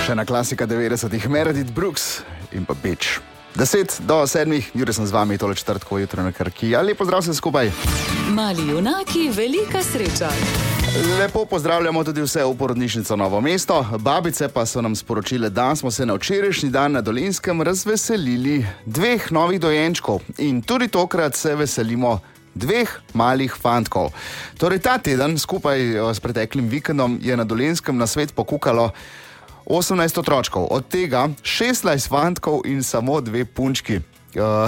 Še ena klasika 90-ih, Meredith Brooks in pa Bitch. 10 do 7, Jure sem z vami, tole četrtko jutro na Krki. Ja, lepo zdrav se skupaj. Mali junaki, velika sreča. Lepo pozdravljamo tudi vse v porodnišnico Novo mesto. Babice pa so nam sporočile, da smo se na včerajšnji dan na Dolenjskem razveselili 2 novih dojenčkov. In tudi tokrat se veselimo 2 malih fantkov. Torej ta teden skupaj s preteklim vikendom je na Dolenjskem na svet pokukalo 18 otročkov, od tega 16 fantkov in samo 2 punčki.